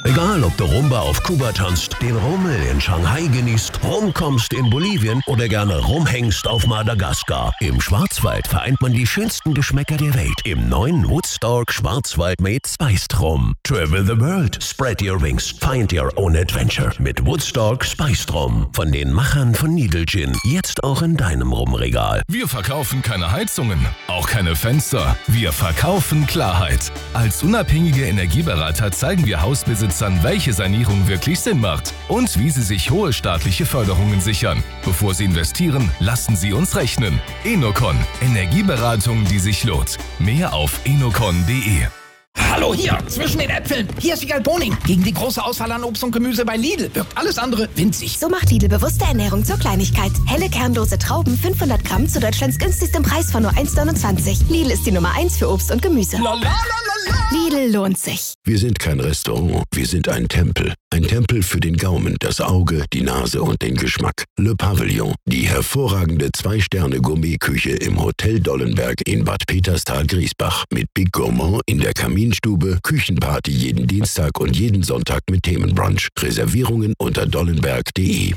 Egal, ob du Rumba auf Kuba tanzt, den Rummel in Shanghai genießt, rumkommst in Bolivien oder gerne rumhängst auf Madagaskar. Im Schwarzwald vereint man die schönsten Geschmäcker der Welt im neuen Woodstock Schwarzwald Made Spiced Rum. Travel the world, spread your wings, find your own adventure mit Woodstock Spiced Rum. Von den Machern von Needle Gin, jetzt auch in deinem Rumregal. Wir verkaufen keine Heizungen, auch keine Fenster. Wir verkaufen Klarheit. Als unabhängige Energieberater zeigen wir Hausbesitzern, welche Sanierung wirklich Sinn macht und wie sie sich hohe staatliche Förderungen sichern. Bevor sie investieren, lassen sie uns rechnen. Enocon. Energieberatung, die sich lohnt. Mehr auf enocon.de. Hallo hier, zwischen den Äpfeln. Hier ist Wiegald Boning. Gegen die große Auswahl an Obst und Gemüse bei Lidl wirkt alles andere winzig. So macht Lidl bewusste Ernährung zur Kleinigkeit. Helle kernlose Trauben, 500 Gramm zu Deutschlands günstigstem Preis von nur 1,29. Lidl ist die Nummer 1 für Obst und Gemüse. Lidl lohnt sich. Wir sind kein Restaurant, wir sind ein Tempel. Ein Tempel für den Gaumen, das Auge, die Nase und den Geschmack. Le Pavillon, die hervorragende 2-Sterne-Gourmetküche im Hotel Dollenberg in Bad Peterstal-Griesbach. Mit Big Gourmand in der Kaminstube, Küchenparty jeden Dienstag und jeden Sonntag mit Themenbrunch. Reservierungen unter dollenberg.de.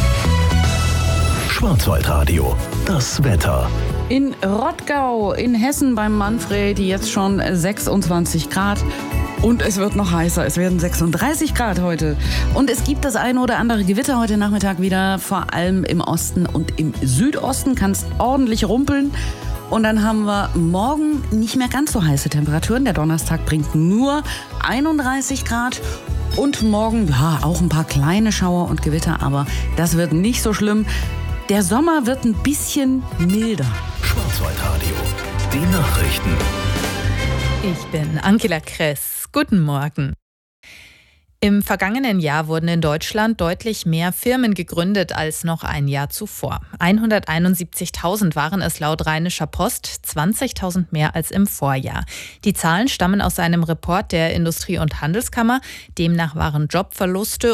Schwarzwaldradio, das Wetter. In Rottgau in Hessen beim Manfred jetzt schon 26 Grad. Und es wird noch heißer. Es werden 36 Grad heute. Und es gibt das eine oder andere Gewitter heute Nachmittag wieder. Vor allem im Osten und im Südosten kann es ordentlich rumpeln. Und dann haben wir morgen nicht mehr ganz so heiße Temperaturen. Der Donnerstag bringt nur 31 Grad. Und morgen, ja, auch ein paar kleine Schauer und Gewitter. Aber das wird nicht so schlimm. Der Sommer wird ein bisschen milder. Schwarzwaldradio, die Nachrichten. Ich bin Angela Kress. Guten Morgen. Im vergangenen Jahr wurden in Deutschland deutlich mehr Firmen gegründet als noch ein Jahr zuvor. 171.000 waren es laut Rheinischer Post, 20.000 mehr als im Vorjahr. Die Zahlen stammen aus einem Report der Industrie- und Handelskammer. Demnach waren Jobverluste